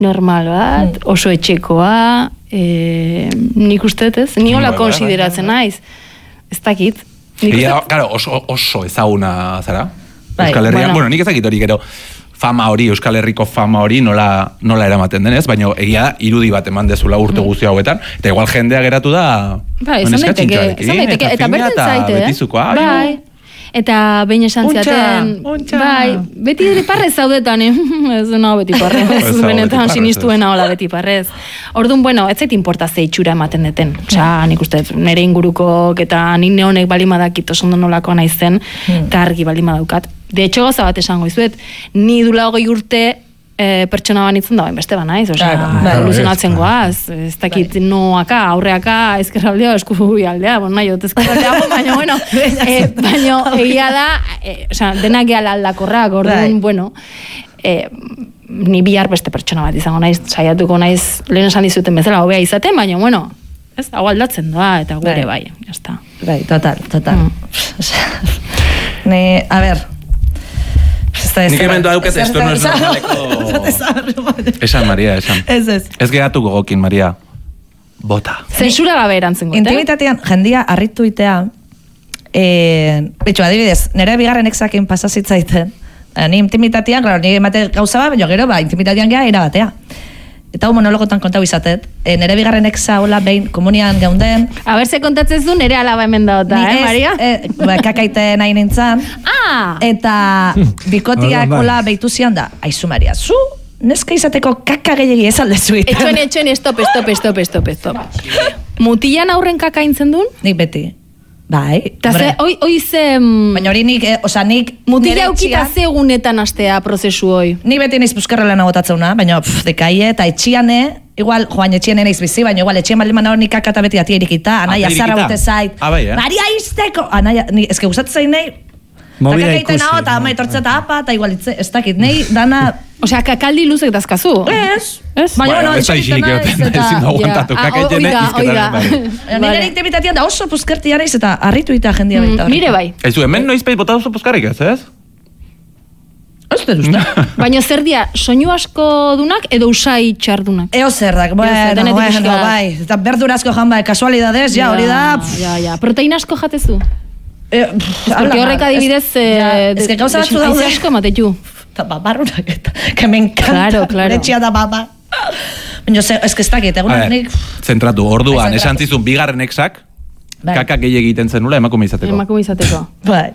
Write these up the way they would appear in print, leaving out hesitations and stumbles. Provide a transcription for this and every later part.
normal bat, oso etxekoa, nik uste ez, ni hola konsideratzen naiz, ez dakit. Claro, oso ezaguna zara, Euskal Herrian, bueno, nik ezakit hori gero, fama hori, Euskal Herriko fama hori nola eramaten denez, baina egia da, irudi bat eman dezula urte guzti hauetan, eta igual jendea geratu da, esan daiteke, eta berten zaite, bai. Eta behin esan ziaten, bai, beti parrez zaudetan, ez du nago beti parrez, benetan sinistuena hola beti parrez. Orduan, bueno, ez zait importa ze itxura ematen deten. Osa, nik uste, nire ingurukok eta nik neonek balimadakit osondo nolako naizen, eta argi balimadaukat. De hecho, goza bat esango izuet, ni dula 20 urte pertsona banitzen da, beste banaiz, iluzionatzen goaz, ez dakit noaka, aurreaka, ezkerraldea, eskubialdea, nahi dut ezkerraldea, baina, bueno, baina egia da, denak gehala aldakorrak, orduan, bueno, ni bihar beste pertsona bat izango naiz, saiatuko naiz, lehen esan dizuten bezala, hobea izaten, baina, bueno, ez, hau aldatzen doa, eta gure bai, jazta. Bai, total. A ver, nik emendu hauket, esto no es normaleko... Esan, Maria, esan. Ez geratuko gokin, Maria. Bota. Zensura gabe erantzen gote. Intimitatean, jendia harritu itea, bitxu, adibidez, nire bigarren exakin pasazitzaiten, ni intimitatean, claro, ni emate gauza bat, baina gero, intimitatean geha irabatea. Eta hau monologotan kontau izatet, nire bigarren exa hola behin komunian geunden. A ber, ze kontatzen du nire alaba hemen dauta, Maria? Kakaite nahi nintzen. Eta bikotiak hola behitu zian da, aizu Maria, zu neska izateko kaka gehiagi ez aldezu iten. Etxoen, stop. Mutilan aurren kaka intzen duen? Nik beti. Bai. Eta ze, hoi ze... Baina hori nik, nik... Mutila eukita ze egunetan astea prozesu hoi? Nik beti niz buskarrela nagotatzeuna, baina dekaie, eta etxiane, igual, joan etxiane naiz bizi, baina igual etxian baldin manau nik kakata beti atia erikita, anaia zarra gute zait. Maria izteko! Anaia, ez que gustatzen zain nahi, Movida ikusi. Eta ama etortzea eta apa, eta igual ez dakit, nahi dana... Osea, kakaldi luzek dazkazu? Ez. Baina, ez aixik ezin aguantatu, kakaitene izketan. Nire intimitatean da oso puzkertia naiz eta harritu eta jendia baita. Nire bai. Ez du, hemen noiz peit bota oso puzkarrik ez? Ez dut uste. Baina zer dia, soinu asko dunak edo usai txardunak? Eo zerdak, bueno, bai. Eta berdurazko jan bai, kasualidadez, ja, hori da... Ja, proteina asko jatezu? Porque horrek adibidez... Ez que gauza batzu daude... Aize asko ematetu. Eta babarrunak eta, que me encanta. Claro. Etxia da baba. Baina, ez que ez dakit, egunak nik... Zentratu, orduan, esan zizun bigarren exak, kakak gehi egiten zenula emakume izateko. Emakume izateko. Bai.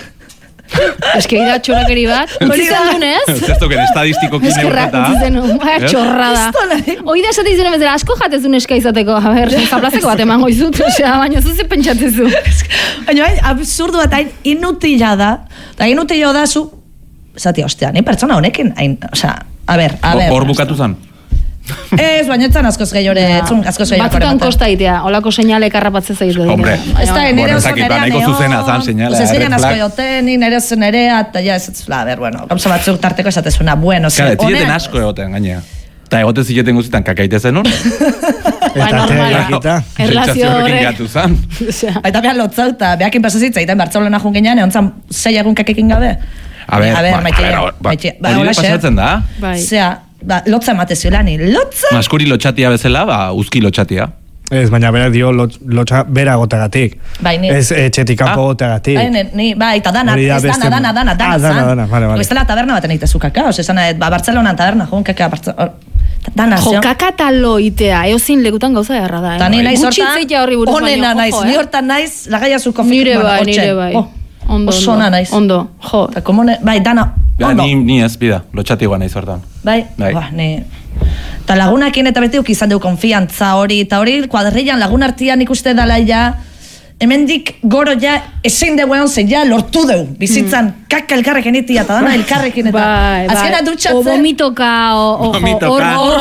Ez que ida txorakeri bat, utzitzen dunez? Zertoken estadistikokin eurreta. Txorra da. Oida esate izan bezala, asko jatezun eska izateko. A ber, zaplazeko bat emango izut, baina zuzi pentsatzezu. Baina, absurdu bat hain inutila da, eta inutila da zu, zati, ostia, ni pertsona honekin, osea, a ber. Hor bukatu zan? Ez, baina etzan askoz gehiore, askoz gehiore. Batzutan kosta itea, holako seinalek harrapatzea zaitu. Hombre, ez da, nire oso nerea nahiko zuzena zan seinale. Ez egin asko egoten, nire oso nerea, eta ja, ez a ber, bueno, gauza batzuk tarteko esatezuna, bueno, ze, honean. Zileten asko egoten, gainea. Eta egote zileten guztietan kakaite zenun. Eta teakita. Erlazio horrek. gatu zan. Eta behar lotzauta, behakin pasazitza, eta Bartzelona jun ginean, egon 6 egun kakekin gabe. A ber, hori pasatzen da? Zea, lotza ematezioela ni, lotza! Maskuri lotxatia bezala, uzki lotxatia. Ez, baina berak dio lotxa bera gotagatik. Ez etxetik kanpo gotagatik. Bai, eta dana, ez dana, vale. Ez dela taberna baten egitezu kaka, esan, Bartzelonan taberna, joan kaka, dana, jo, kaka talo itea, eozin legutan gauza erra da. Ni naiz hortan, onena naiz, ni hortan naiz, lagaiazu konfirman, nire bai. Oso ona naiz. Ondo, jo. Bai, dana, ondo. Ni ez, bida, lotxati guan naiz hortan. Bai, ni... Eta lagunakin eta beti izan dugu konfiantza hori, eta hori kuadrillan lagun artian ikuste dala ja, hemendik goro ja, ezein deuean zen ja lortu dugu, bizitzan kaka elkarrekin itia, eta dana elkarrekin eta azkena dutxatzen. O vomitoka, horre bai,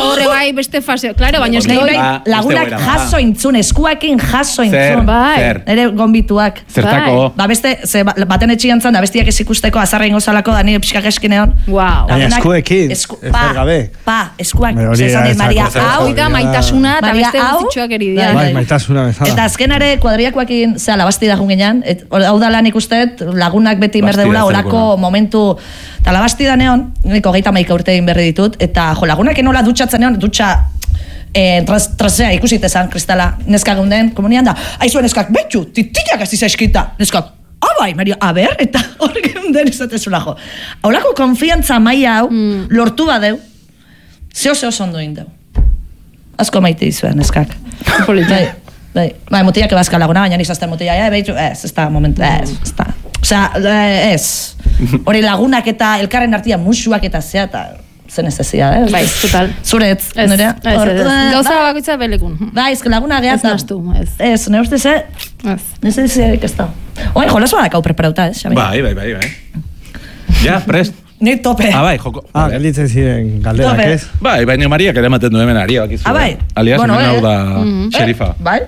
bai, beste fase. Claro, baina lagunak jaso intzun, eskuakin jaso intzun. Zer. Ere gombituak. Zertako. Beste, baten etxian zan, da bestiak ez ikusteko azarra ingo zalako, da nire pixkak eskinean. Wow. Baina eskuekin, ez gabe. Eskuak. Maria, hau da maitasuna, eta beste guztitxoak eridia. Bai, maitasuna bezala. Eta azkenare kuadriakoakin, zera, labasti da jungenean, hau da lan ikustet, lagunak beti merdeula, olako momentu, eta labasti da neon, niko 30 urte egin berri ditut, eta jo, lagunak enola dutxatzen neon, dutxa trasea ikusitezan, kristala, neskak gunden, komunian da, aizuen neskak, betxu, titiak ez eskita, neskak, bai, Mario, aber, eta horrek gunden izatezula jo. Haulako konfiantza maia hau, lortu badeu, zeo ondo indeu. Asko maite izuen, neskak. Bai, mutiak ebazka laguna, baina nizazten mutia, behitzu, ez da momentu, ez da. Osea, ez. Hori lagunak eta elkarren artian musuak eta zea, eta zen ez ezia, Bai, total. Zuretz, nire? Gauza bakoitza belekun. Bai, ez laguna gehiatzen. Ez naztu, ez. Ez, nire ustez, ez eziarik ez da. Oain, jolas badak hau preparauta, Xabi? Bai. Ja, prest. Ni tope. Bai, joko. Gelditzen ziren galderak, ez? Bai, baina Mariak ere ematen du hemen aria, bakizu. Bai. Alias, hemen hau da xerifa. Bai?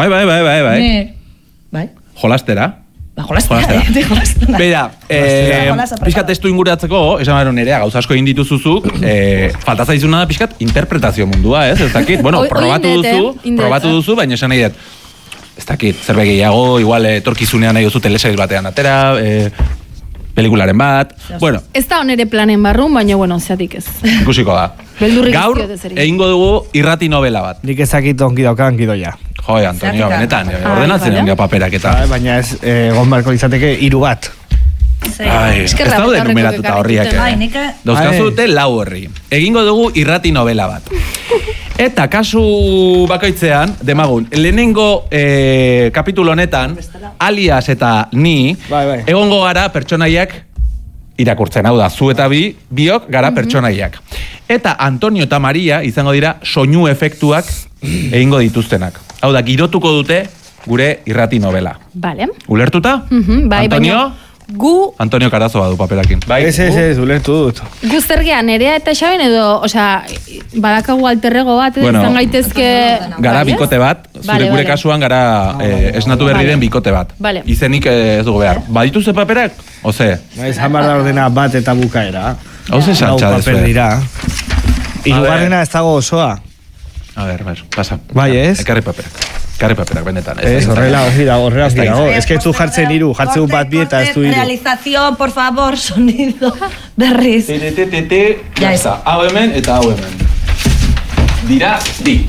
Bai. Jolastera. Jolastera. Beira, pixkat testu inguratzeko, esan bero nerea, gauza asko egin dituzuzuk, falta zaizuna da pixkat interpretazio mundua, ez? Ez dakit, bueno, probatu duzu, baina esan nahi dut, ez dakit, zerbait gehiago, igual etorkizunean nahi duzu telesail batean atera, pelikularen bat, bueno. Ez da onere planen barrun, baina, bueno, zeatik ez. Ikusiko da. Gaur, egingo dugu irrati novela bat. Nik ezakit ongi daukan gidoia. Joi, Antonio, benetan, ordenatzen ongi paperak eta. Baina ez, gonbarko izateke 3 bat. Ez daude numeratuta horriak. Dauzkazute 4 horri. Egingo dugu irrati novela bat. Eta kasu bakoitzean, demagun, lehenengo kapitulo honetan, Alias eta ni, egongo gara pertsonaiak irakurtzen, hau da, zu eta biok gara pertsonaiak. Eta Antonio eta Maria izango dira soinu efektuak egingo dituztenak. Hau da, girotuko dute gure irrati novela. Vale. Ulertuta? Antonio? Antonio Carazo badu paperakin. Ez, ulertu dut. Gu zergean, Nerea eta Xaben edo, osea, badakagu alterrego bat, izan gaitezke... Gara bikote bat, zure gure kasuan gara esnatu berri den bikote bat. Izenik ez dugu behar. Baditu ze paperak? Oze? Izan barra ordena bat eta bukaera. Hau ze saltza dezu. Hirugarrena ez dago osoa. A ver, pasa. Bai, ez? Ekarri paperak, benetan. Ez, horrela dago. Ez que zu jartzen 3, jartzen bat bi eta ez du 3. Realización, por favor, sonido. Berriz. Ya está. Hau hemen eta hau hemen. Dira, di.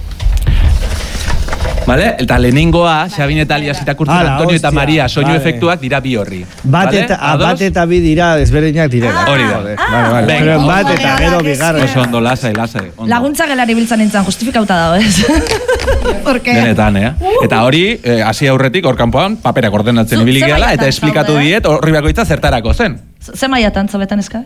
Vale? Eta lehenengoa, Xabin eta Alias itakurtzen Antonio eta Maria soinu efektuak dira 2 horri. Bat eta bi dira desberdinak direla. Hori da. Bat eta gero bigarren. Oso ondo, lasai. Laguntza gelari biltzen nintzen, justifikauta dago, ez? Benetan, Eta hori, hasi aurretik, hor kanpoan, paperak ordenatzen ibili gehala, eta esplikatu diet horri bakoitza zertarako zen. Ze maiatan zobetan eska?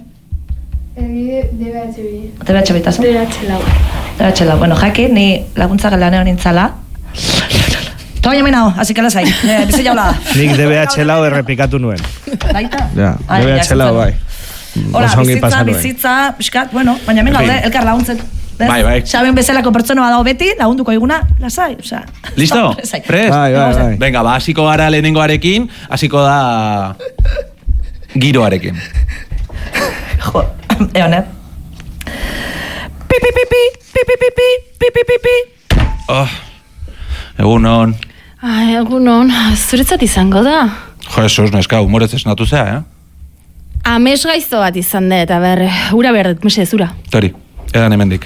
DBH lau. Bueno, jaki, ni laguntza gelanean nintzala. Eta baina menao, así que lasai. Bizi jaula. Nik DBH lau errepikatu nuen. Baita? Ja, DBH lau bai. Hora, bizitza, biskat, bueno, baina men gaude, elkar laguntzen. Bai. Xaben bezalako pertsona badago beti, lagunduko iguna, lasai, osea. Listo? Prest? Bai. Venga, hasiko gara lehenengoarekin, hasiko da giroarekin. Jo, eonet. Pi. Egunon. Egunon, zuretzat izango da. Jesus, neska, humorez esnatu zea, Ames gaizto bat izan da, eta ura behar dut, mese, zura. Tori, edan hemendik.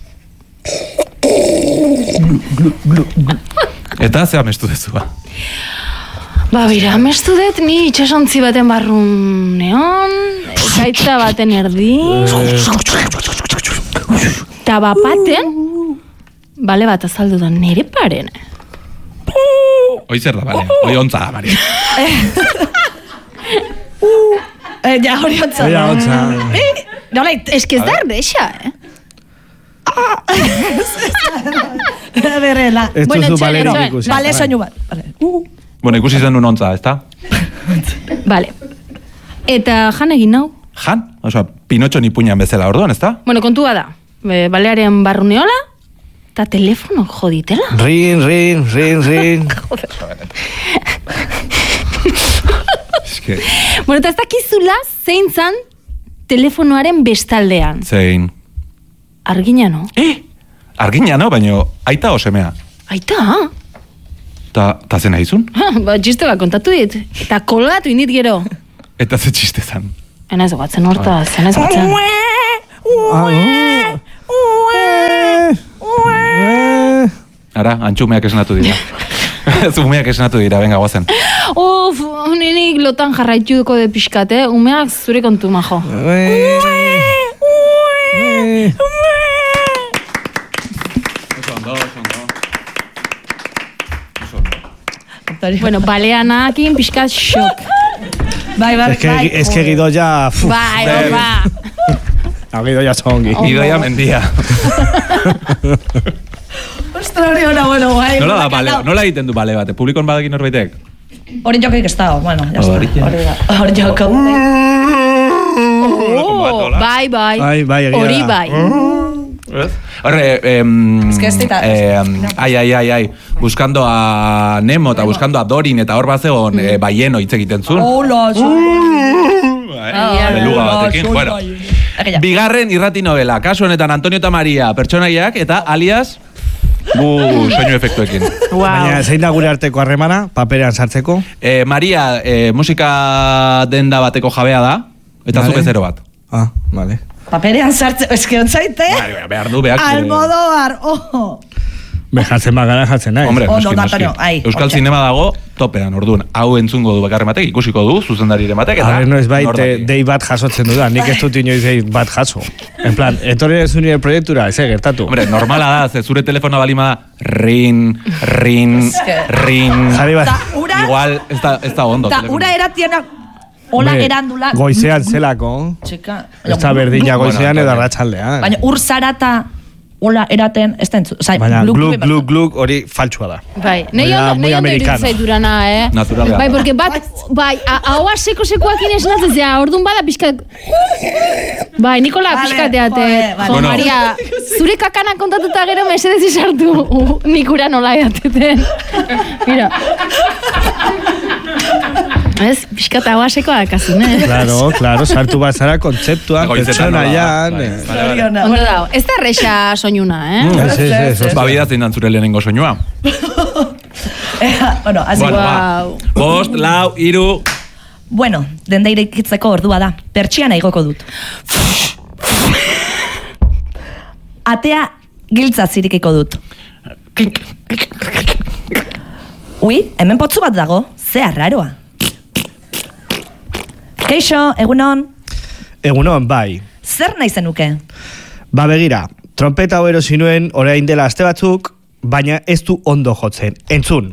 Eta ze amestu dezu, ba? Bira, amestu dut ni itxasontzi baten barrun neon, gaitza baten erdi, eta bapaten, bale bat azaldu da nire paren. Hoi zer da, bale, hoi ontza da, Maria. Ja, hori ontza. Nola, eski ez da erdexa, Berrela. Ez duzu balerik ikusi. Bale, soinu bat. Bueno, ikusi zen un ontza, ez da? Bale. Eta jan egin nau? Jan? Osa, Pinotxo ni puñan bezala orduan, ez da? Bueno, kontua da. balearen barruneola, eta telefono joditela. Rin. Joder. Bueno, eta ez dakizula zein zan telefonoaren bestaldean. Zein? Arginano. Arginano, baina aita o semea? Aita? Ta zen aizun? Txiste bat kontatu dit. Eta kolgatu indit gero. Eta ze txiste zan? Enaiz gatzen horta, zenaiz gatzen. Ara, antxumeak esnatu dira. Umeak esnatu dira, venga, guazen. Ninik lotan jarraituko de pixkat, umeak zure kontu, majo. Bueno, baleanakin pixkat xok. Bai. Es que Gidoia... Bai. Gidoia zongi. Gidoia mendia. Ostra, hori hona, bueno, guai. Nola egiten du bale bate? Publikon badakin norbaitek? Hori jokeik ez dago, bueno, ya está. Hori joko. Bai. Hori bai. Horre, buscando a Nemo eta buscando a Dorin eta hor bat zegoen baieno hitz egiten zuen. Hola, beluga batekin. Bueno, bigarren irrati novela, kasu honetan Antonio eta Maria pertsonaiak eta alias soinu efektuekin. Baina zein da gure arteko harremana, paperean sartzeko? Maria musika denda bateko jabea da, eta zuke zero bat. Ah, vale. Paperean sartzeko, eske ontzaite? Behar du, behar. Almodóvar, ojo! Jartzen bagara jartzen nahi. Hombre, Euskal Zinema dago topean, orduan. Hau entzungo du bakarren batek, ikusiko du, zuzendariren batek. A ver, no ez dei bat jasotzen dudan, nik ez dut inoiz dei bat jaso. En plan, etorri ez unire proiektura, ez gertatu. Hombre, normala da, ze zure telefono balima da, rin. Igual, ez da ondo. Ta ura eratiena, hola erandula. Goizean zelako. Txika. Ez da berdina goizean edo arratsaldean. Baina ur zarata, hola eraten, ez da entzu. Baina gluk hori faltsua da. Bai, nahi ondo iruditzen zaiturana, Naturalea. Bai, porque haua seko-sekoakin esnatzen zea, orduan bada pixkat... Bai, Nikola pixkateate. Jo, Maria, zure kakana kontatuta gero mesedez izartu nikura nola edateten. Mira. Ez, pixkat haua sekoa dakazun, Claro, sartu bat zara kontzeptuan, pertsonaian. Ondo dago, ez da erreixa soinuna, Ez babidatzen dan zure lehenengo soinua. Bueno, así Bost, lau, iru... Bueno, denda irekitzeko ordua da. Pertsiana igoko dut. Atea giltza zirikiko dut. Ui, hemen potzu bat dago. Ze arraroa. Keixo, egunon? Egunon, bai. Zer nahi zenuke? Ba begira, trompeta hoero zinuen orain dela aste batzuk, baina ez du ondo jotzen. Entzun.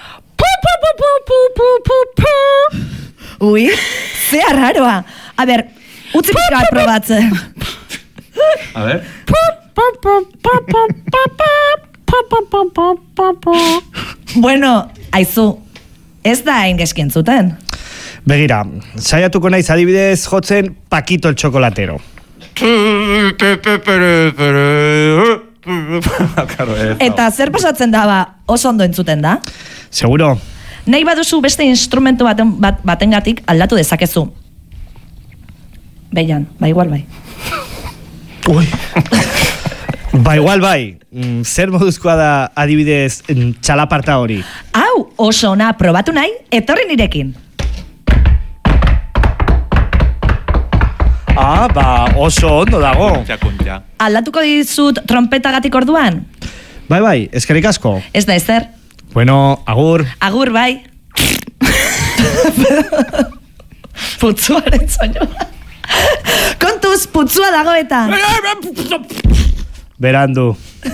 Ui, ze arraroa. A ber, utzi pixka bat probatzen. A ver. Bueno, aizu, ez da hain geskien zuten. Begira, saiatuko naiz adibidez jotzen Paquito el Chocolatero. Eta zer pasatzen da ba, oso ondo entzuten da? Seguro. Nahi baduzu beste instrumentu batengatik aldatu dezakezu. Beian, ba igual bai. Ui. Ba igual bai. Zer moduzkoa da adibidez txalaparta hori? Hau, oso ona, probatu nahi, etorri nirekin. Ah, ba, oso ondo dago. Aldatuko dizut trompetagatik orduan? Bai, eskerrik asko. Ez da ezer. Bueno, agur. Agur, bai. Putzuaren soinua. Kontuz, putzua dago eta. Berandu.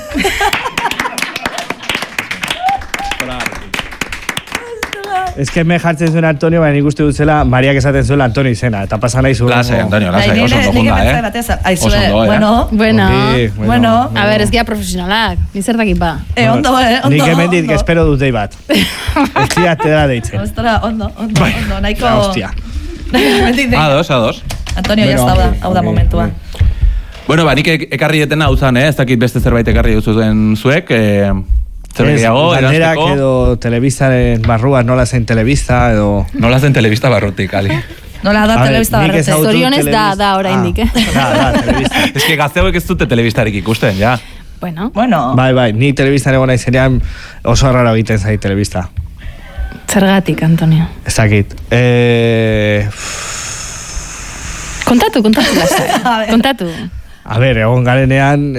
Ez que me jartzen zuen Antonio, baina nik uste dut zela Mariak esaten zuela Antonio izena, eta pasa nahi zuen. Lasai, Antonio, lasai, oso ondo junda, Oso ondo, Bueno, a ver, ez gira profesionalak, nizertakik ba. Ondo. Nik hemen dit, que espero dut dei bat. Ez dira tera deitzen. Ostra, ondo, nahiko... Hostia. A dos. Antonio, ya está, hau da momentua. Bueno, nik ekarri etena hau zan, ez dakit beste zerbait ekarri duzuzen zuek, zerbait gehiago, galderak edo telebistaren barrua, nola zen telebista, edo... Nola zen telebista barrutik, Ali. Nola da telebista barrutik. Zorionez da oraindik, Da, telebista. Ez que gazteuek ez dute telebistarik ikusten, ja. Bueno. Bai, ni telebistan egon naizenean oso arraro egiten zait telebista. Zergatik, Antonio. Ez dakit. Kontatu, lasai. Kontatu. A ber, egon garenean...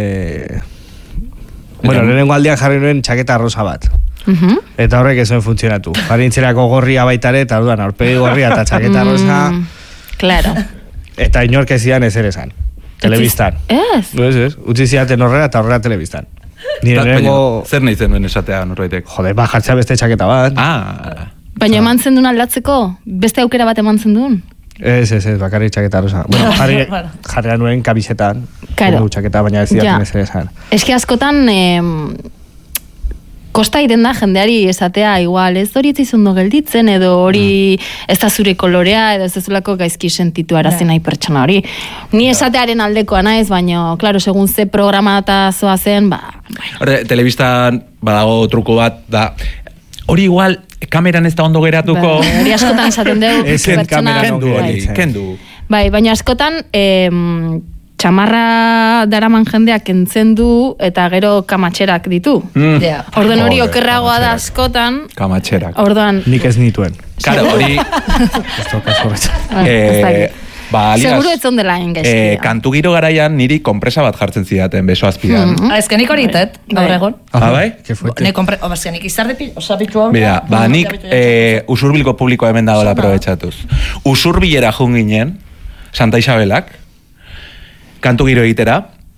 Bueno, lehenengo aldian jarri nuen txaketa rosa bat. Eta horrek ez zuen funtzionatu. Jarri nintzelako gorria baitare, eta orduan aurpegi gorria eta txaketa rosa... Claro. Eta inork ez zidan ezer esan. Telebistan. Ez? Ez. Utsi zidaten horrela eta horrela telebistan. Zer nahi zenuen esatea norbaitek? Jode, jartzea beste txaketa bat. Baina eman zendun aldatzeko? Beste aukera bat eman zendun? Ez, bakarrik txaketa rosa. Bueno, jarria nuen kamisetan. Claro. Txaketa, baina ez zidaten ezer esan. Eski askotan... Kosta iten da jendeari esatea, igual, ez hori etzizundo gelditzen, edo hori ez da zure kolorea, edo ez ezulako gaizki sentitu arazi nahi pertsona hori. Ni esatearen aldekoa naiz, baina, klaro, segun ze programa eta zoa zen, Horre, telebistan badago truko bat, da, hori igual, kameran ez da ondo geratuko. Hori askotan esaten dugu. Ezen kameran ondo kendu. Bai, baina askotan... txamarra daraman jendeak entzen du eta gero kamatxerak ditu. Orduan hori okerragoa da askotan. Kamatxerak. Orduan... Nik ez nituen. Karo, hori... Seguro ez ondela engezki. Kantu giro garaian niri konpresa bat jartzen zidaten beso azpidan. Ez que nik hori tet, gaur egon. Bai? Nik izardi osabitu hau. Mira, nik usurbilko publikoa hemen dagoela aprobetxatuz. Usurbilera jun ginen, Santa Isabelak, kantu giro egitera,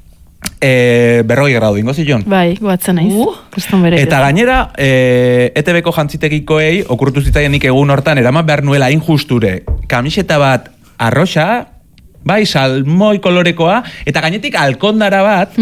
40 gradu ingo zion. Bai, guatzen naiz. Eta gainera, ETB-ko jantzitekikoei, okurtu zitzaien nik egun hortan, eraman behar nuela injusture, kamiseta bat arroxa, bai, salmoi kolorekoa, eta gainetik alkondara bat,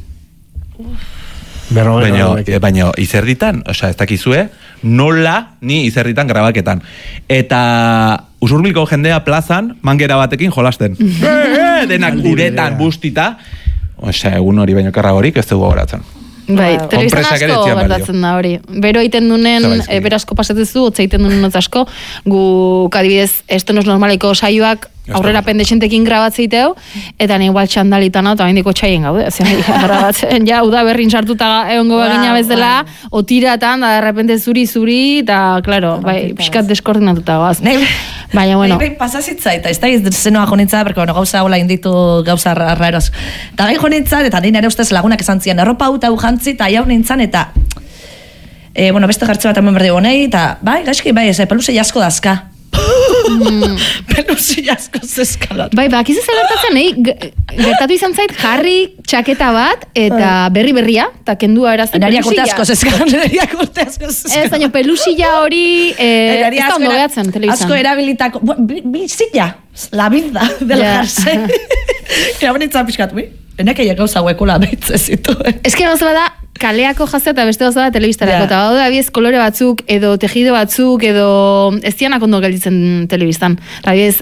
baina izerditan, osea, ez dakizue, nola ni izerditan grabaketan. Eta usurbilko jendea plazan, mangera batekin jolasten. Denak uretan bustita. Osea, egun hori baino karragorik ez dugu goratzen. Bai, telebizan asko gertatzen da hori. Bero egiten dunen, bero asko pasatezu, otza egiten dunen asko, gu kadibidez, estonos normaleko saioak aurrera pendesentekin grabatzeiteu, eta nahi igual txandalitan hau, eta baindiko txaien gaude. Grabatzen, ja, uda berrin sartuta egongo bagina bezala, otiratan, da derrepente zuri, eta, klaro, bai, pixkat deskoordinatuta goaz. Baina, bueno. Pasazitza, eta ez da zenoa jonitza, berko gauza hola inditu gauza raros. Eta gai jonitza, eta nire ere ustez lagunak esan zian, erropa hau jantzi, eta jau nintzen, eta beste jartze bat hemen berdi gonei, eta bai, gaizki, bai, ez, peluze jasko dazka. Peluzi asko zeskalot. Bai, bakizu zelertatzen, gertatu izan zait jarri txaketa bat eta berria, eta kendua erazten Nariak urte asko zeskalot. Ez, baina pelusilla hori ez da ondo behatzen telebizan. Asko erabilitako, bizilla, la vida del jarse. Era bonitzen pixkat, enek egin gauza huekula behitze zituen. Ez que gauza bada, kaleako jazte eta beste gauza da telebistarako, eta baude abiez kolore batzuk, edo tejido batzuk, edo ez dianak ondo gelditzen telebistan. Abiez,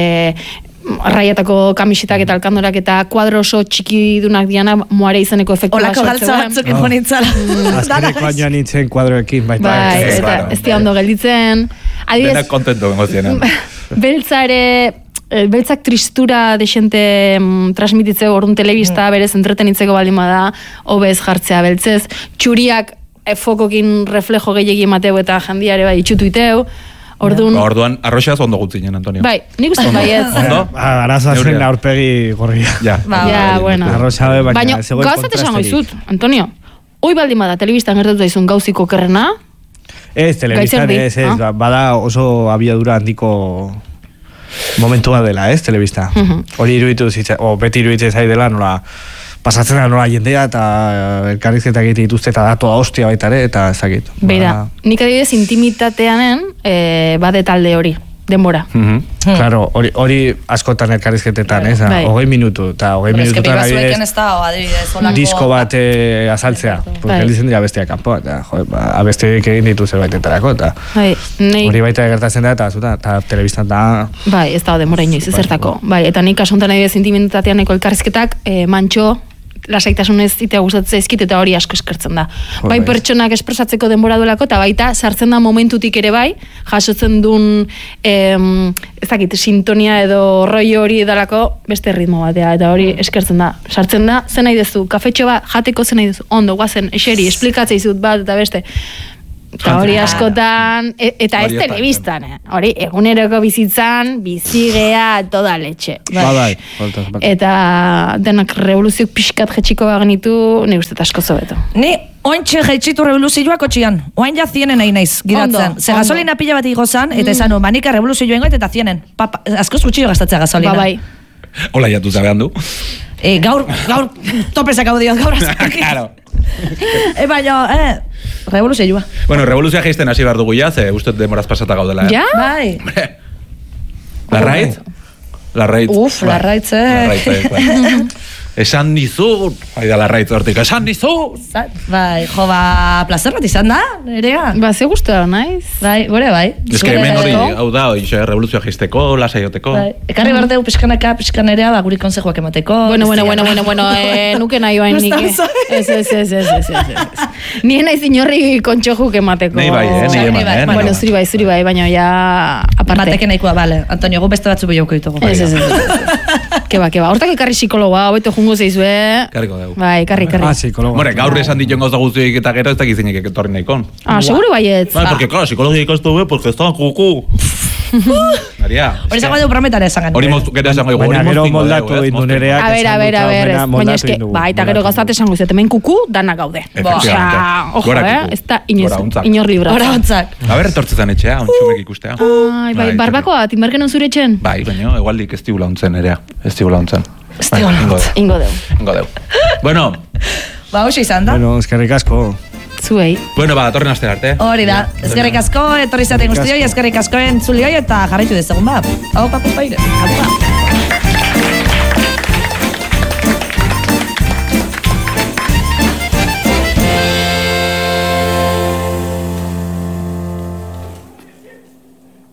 raiatako kamisetak eta alkandorak eta kuadro oso txikidunak diana moare izeneko efektu bat sortzea. Olako galtza batzuk infonitzala. Azkeneko añoan nintzen kuadroekin, baita. Bai, eta ez dia ondo gelditzen. Denak kontento bengo zienen. Beltza ere... Beltzak tristura desente transmititzeko orduan telebista berez entretenitzeko baldin bada hobez jartzea beltzez. Txuriak fokokin reflejo gehiagi emateu eta jendiare bai itxutuiteu. Orduan arroxaz ondo gutzinen, Antonio. Bai, nik uste bai ez. Ondo? Arazazen aurpegi gorria. Ja, bueno. Arroxabe, baina gauzat esango izut, Antonio. Hoi baldin bada telebistan gertatu daizun gauziko kerrena? Ez, telebistan ez, bada oso abiadura handiko momentua dela, ez, telebista. Hori iruditu zitzen, beti iruditzen zai dela, nola pasatzen da nola jendea eta elkarrizketak egite dituzte eta datoa hostia baita ere, eta ezakit. Beira, nik adibidez intimitateanen bade talde hori. denbora. Claro, hori askotan elkarrizketetan, ez? 20 minutu, eta 20 minututan disko bat azaltzea. Porque heldizen dira bestiak kanpo, eta abestiak egin ditu zerbaitetarako, eta hori baita gertatzen da, eta telebistan da... Bai, ez da denbora inoiz ezertako. Bai, eta nik asuntan nahi sentimentatatean eko elkarrizketak, mantxo, lasaitasunez itea gustatzen zaizkit eta hori asko eskertzen da. Bai pertsonak espresatzeko denbora duelako eta baita sartzen da momentutik ere bai, jasotzen duen ez dakit, sintonia edo rollo hori edalako beste ritmo batea eta hori eskertzen da. Sartzen da, zen nahi dezu, kafetxo bat jateko zen nahi dezu, ondo, guazen, eseri, esplikatzea izut bat eta beste. Eta hori askotan, eta ez telebistan, hori eguneroko bizitzan, bizigea, toda letxe. Eta denak revoluziok pixkat jetxiko bagenitu, nik uste asko zobeto. Ni ointxe jetxitu revoluzioak otxian, oain ja zienen nahi naiz, gidatzen. Ze gasolina pila bat igozan, eta esan, manika revoluzioa ingoet eta zienen. Asko zutxio gastatzea gasolina. Bai. Hola, jatu zabean du. Gaur topezak hau diot, gaur azkaki. Claro. Baina, revoluzioa. Bueno, revoluzioa geisten hasi behar dugu ja, ze usted demoraz pasata gaudela. Ja? Bai. Larraitz? Uf, Larraitz, Esan dizut, da Larraitz hortik, esan dizut! Bai, jo, plazer bat izan da, nerea. Ze guztua, naiz? Bai, gore bai. Ez que hemen hori, hau da, revoluzioa geisteko, lasaioteko. Ekarri berdeu pixkanaka, pixkanerea, guri konsejoak emateko. Bueno, nuke nahi bain nik. Ez. Nien naiz inorri kontxojuk emateko. Nei bai, nei eman. Bueno, zuri bai, baina ja aparte. Mateke nahikoa, bale. Antonio, gu beste batzu behioko ditugu. Ez. Keba. Hortak ekarri psikologa, hobeto jungo zeizue. Karriko dugu. Bai, karri. Psikologa. More, gaur esan ditu gauza guztiak eta gero ez dakizinek etorri nahikon. Seguro baietz. Bai, porque claro, psikologia ikastu be, porque estaban kuku. Maria. Hori zango dugu prometare esan gandu. Hori moztu, gero esango dugu. Baina gero moldatu indu nereak. A ver. Baina eske, bai, eta gero gauzat esango izate, hemen kuku, dana gaude. Ojo, ez da inor libra. Hora hontzak. A ber, etortzetan etxea, ontsumek ikustea. Bai, barbakoa, tinbarken zure etxen? Bai, baina, egualdik ez digula ontzen erea. Ez digula ontzen. Ingo deu. Bueno. Hoxe izan da. Bueno, eskerrik asko. Zuei. Bueno, datorren aste arte. Hori da. Eskerrik asko, etorri zaten guztioi, eskerrik asko entzulioi eta jarraitu dezagun ba. Hau papu paire.